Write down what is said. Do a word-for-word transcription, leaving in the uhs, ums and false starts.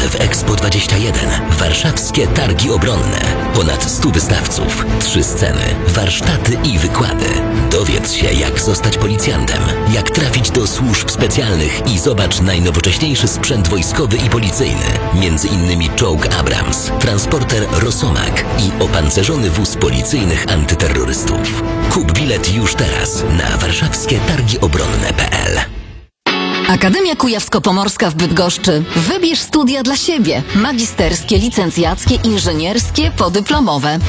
w Expo dwadzieścia jeden. Warszawskie Targi Obronne. Ponad stu wystawców, trzy sceny, warsztaty i wykłady. Dowiedz się, jak zostać policjantem, jak trafić do służb specjalnych i zobacz najnowocześniejszy sprzęt wojskowy i policyjny. Między innymi czołg Abrams, transporter Rosomak i opancerzony wóz policyjnych antyterrorystów. Kup bilet już teraz na warszawskie targi obronne kropka p l. Akademia Kujawsko-Pomorska w Bydgoszczy. Wybierz studia dla siebie. Magisterskie, licencjackie, inżynierskie, podyplomowe.